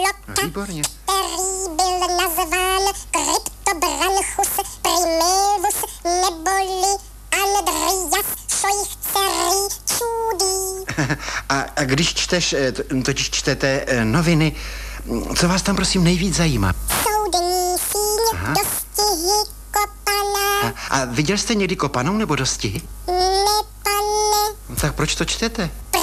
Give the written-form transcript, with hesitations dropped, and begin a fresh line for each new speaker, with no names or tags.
pilota,
Výborně.
který byl nazván Cryptobranchus primevus neboli Andreas Scheuchzery Čudý.
A když čteš, totiž čtete noviny, co vás tam prosím nejvíc zajímá?
Soudní síň, dostihy, kopaná.
A viděl jste někdy kopanou nebo dostihy?
Ne, pane.
Tak proč to čtete?